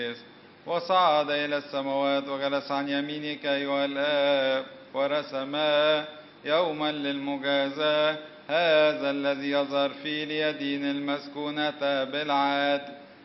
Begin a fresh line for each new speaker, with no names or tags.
وصعد إلى السماوات وجلس عن يمينك أيها الآب، ورسم يوما للمجازاة، هذا الذي يظهر فيه ليدين المسكونة بالعدل